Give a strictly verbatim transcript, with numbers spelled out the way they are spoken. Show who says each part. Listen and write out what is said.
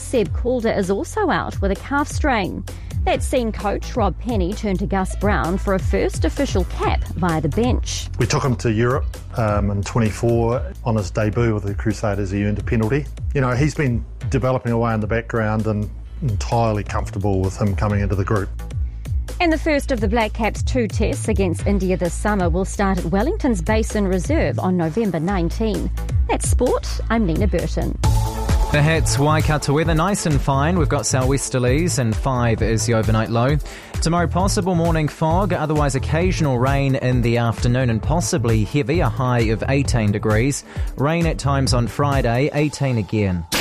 Speaker 1: Seb Calder is also out with a calf strain. That's seen coach Rob Penny turn to Gus Brown for a first official cap via the bench.
Speaker 2: We took him to Europe um, in twenty-four. On his debut with the Crusaders, he earned a penalty. You know, he's been developing away in the background and entirely comfortable with him coming into the group.
Speaker 1: And the first of the Black Caps two tests against India this summer will start at Wellington's Basin Reserve on November nineteenth. That's sport. I'm Nina Burton.
Speaker 3: The Hits Waikato weather, nice and fine. We've got sou'westerlies and five is the overnight low. Tomorrow, possible morning fog, otherwise occasional rain in the afternoon and possibly heavy, a high of eighteen degrees. Rain at times on Friday, eighteen again.